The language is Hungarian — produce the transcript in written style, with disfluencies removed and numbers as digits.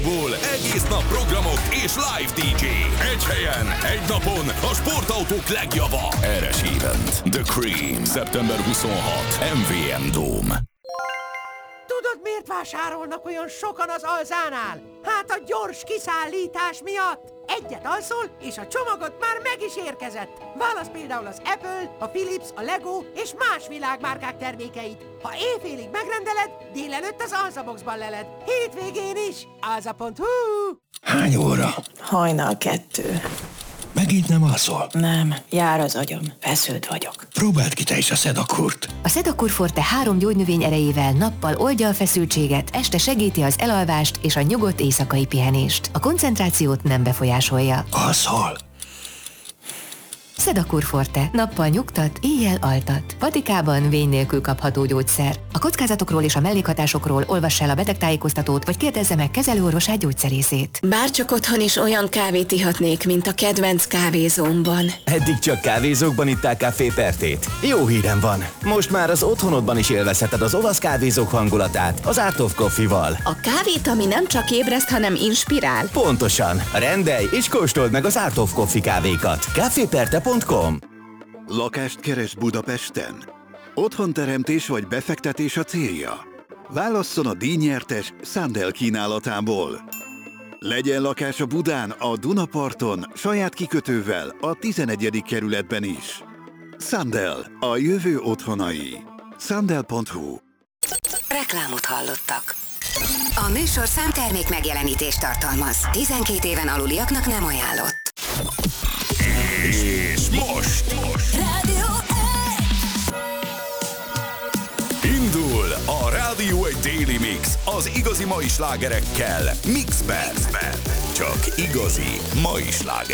országból egész nap programok és live DJ. Egy helyen, egy napon a sportautók legjava. Eres Event. The Cream. Szeptember 26. MVM Dome. Tudod, miért vásárolnak olyan sokan az Alzánál? Hát a gyors kiszállítás miatt. Egyet alszol, és a csomagod már meg is érkezett. Válasz például az Apple, a Philips, a Lego és más világmárkák termékeit. Ha éjfélig megrendeled, délelőtt az Alzaboxban leled. Hétvégén is. Alza.hu. Hány óra? Hajnal 2. Megint nem alszol? Nem, jár az agyam. Feszült vagyok. Próbáld ki te is a Sedakurt. A Sedakur Forte 3 gyógynövény erejével nappal oldja a feszültséget, este segíti az elalvást és a nyugodt éjszakai pihenést. A koncentrációt nem befolyásolja. Alszol? Sedakur Forte. Nappal nyugtat, éjjel altat. Patikában vény nélkül kapható gyógyszer. A kockázatokról és a mellékhatásokról olvass el a betegtájékoztatót, vagy kérdezze meg kezelőorvosát, gyógyszerészét. Bárcsak otthon is olyan kávét ihatnék, mint a kedvenc kávézómban. Eddig csak kávézókban itták Café Pertét. Jó hírem van. Most már az otthonodban is élvezheted az olasz kávézók hangulatát az Art of Coffee-val. A kávét, ami nem csak ébreszt, hanem inspirál. Pontosan. Rendelj és kóstold meg az Art of Coffee kávékat. caféperte.com. Lakást keres Budapesten? Otthonteremtés vagy befektetés a célja? Válasszon a díjnyertes Sandel kínálatából. Legyen lakás a Budán, a Dunaparton, saját kikötővel, a 11. kerületben is. Sandel, a jövő otthonai. Sandel.hu. Reklámot hallottak. A műsorszám termék megjelenítést tartalmaz. 12 éven aluliaknak nem ajánlott. És most Rádió indul a Rádió egy Daily Mix az igazi mai slágerekkel. Mixben. Csak igazi mai slágerek.